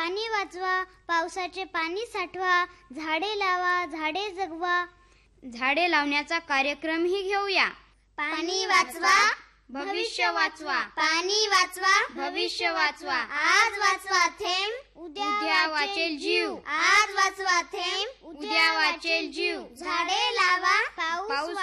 पाणी वाचवा, पावसाचे पाणी साठवा, झाडे लावा, झाडे जगवा. झाडे लावण्याचा कार्यक्रमही घेऊया. पाणी वाचवा, भविष्य वाचवा. पाणी वाचवा, भविष्य वाचवा. आज वाचवा थेंब, उद्या वाचेल जीव. आज वाचवा थेंब, उद्या वाचेल जीव. झाडे लावा, पाऊस